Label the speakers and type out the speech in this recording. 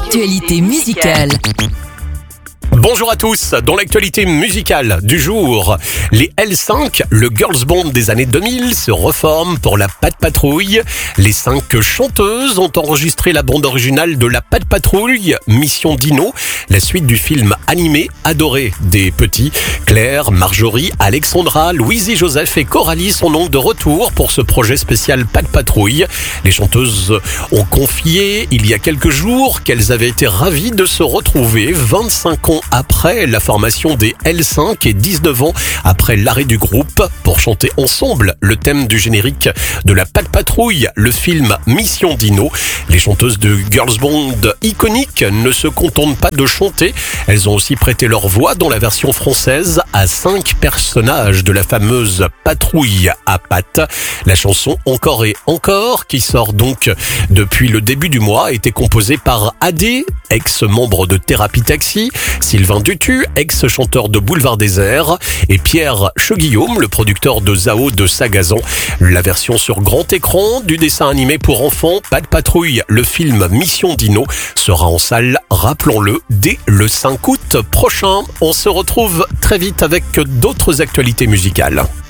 Speaker 1: l'actualité musicale.
Speaker 2: Bonjour à tous, dans l'actualité musicale du jour, les L5, le girls band des années 2000, se reforment pour la Pat' Patrouille. Les 5 chanteuses ont enregistré la bande originale de la Pat' Patrouille, Mission Dino, la suite du film animé adoré des petits. Claire, Marjorie, Alexandra, Louisie Joseph et Coralie sont donc de retour pour ce projet spécial Pat' Patrouille. Les chanteuses ont confié il y a quelques jours qu'elles avaient été ravies de se retrouver 25 ans après la formation des L5 et 19 ans après l'arrêt du groupe pour chanter ensemble le thème du générique de la Pat' Patrouille, le film Mission Dino. Les chanteuses de girls band iconiques ne se contentent pas de chanter, elles ont aussi prêté leur voix dans la version française à 5 personnages de la fameuse patrouille à pattes. La chanson Encore et Encore, qui sort donc depuis le début du mois, a été composée par Adé, ex-membre de Thérapie Taxi, Sylvain Dutu, ex-chanteur de Boulevard Désert, et Pierre Cheguillaume, le producteur de Zao de Sagazan. La version sur grand écran du dessin animé pour enfants Pat' Patrouille, le film Mission Dino, sera en salle, rappelons-le, dès le 5 août prochain. On se retrouve très vite avec d'autres actualités musicales.